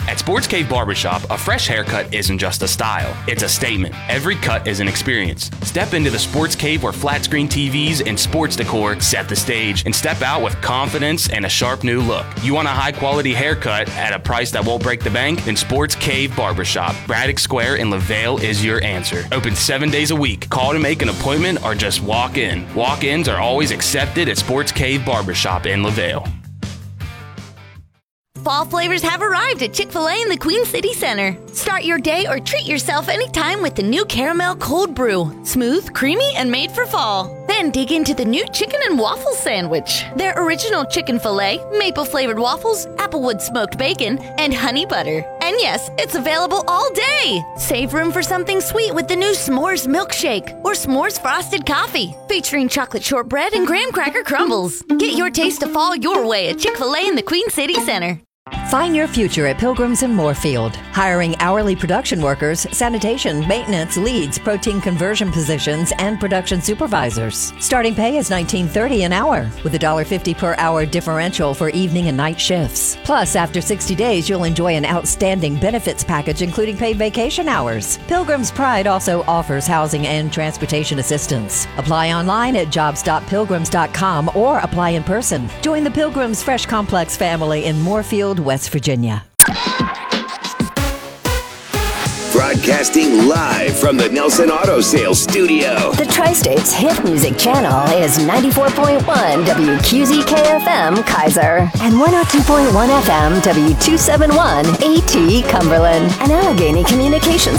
At Sports Cave Barbershop, a fresh haircut isn't just a style, it's a statement. Every cut is an experience. Step into the Sports Cave where flat screen TVs and sports decor set the stage, and step out with confidence and a sharp new look. You want a high quality haircut at a price that won't break the bank? Then Sports Cave Barbershop, Braddock Square in LaVale is your answer. Open 7 days a week. Call to make an appointment or just walk in. Walk-ins are always accepted at Sports Cave Barbershop in LaVale. Fall flavors have arrived at Chick-fil-A in the Queen City Center. Start your day or treat yourself anytime with the new Caramel Cold Brew. Smooth, creamy, and made for fall. Then dig into the new Chicken and Waffle Sandwich. Their original chicken filet, maple-flavored waffles, applewood smoked bacon, and honey butter. And yes, it's available all day. Save room for something sweet with the new S'mores Milkshake or S'mores Frosted Coffee, featuring chocolate shortbread and graham cracker crumbles. Get your taste of fall your way at Chick-fil-A in the Queen City Center. Find your future at Pilgrims in Moorfield. Hiring hourly production workers, sanitation, maintenance, leads, protein conversion positions, and production supervisors. Starting pay is $19.30 an hour, with $1.50 per hour differential for evening and night shifts. Plus, after 60 days, you'll enjoy an outstanding benefits package, including paid vacation hours. Pilgrim's Pride also offers housing and transportation assistance. Apply online at jobs.pilgrims.com or apply in person. Join the Pilgrims Fresh Complex family in Moorfield, West Virginia. Broadcasting live from the Nelson Auto Sales Studio. The Tri-State's hit music channel is 94.1 WQZK-FM Kaiser and 102.1 FM W271 AT Cumberland, an Allegheny Communications